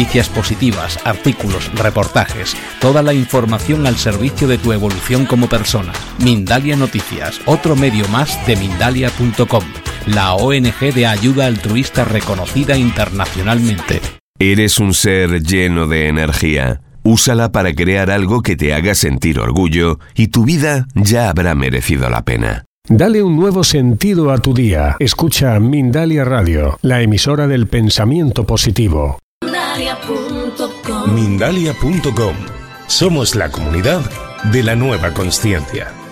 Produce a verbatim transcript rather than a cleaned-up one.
noticias positivas, artículos, reportajes, toda la información al servicio de tu evolución como persona. Mindalia Noticias, otro medio más de Mindalia punto com, la O N G de ayuda altruista reconocida internacionalmente. Eres un ser lleno de energía. Úsala para crear algo que te haga sentir orgullo y tu vida ya habrá merecido la pena. Dale un nuevo sentido a tu día. Escucha Mindalia Radio, la emisora del pensamiento positivo. Mindalia punto com. Mindalia punto com. Somos la comunidad de la nueva consciencia.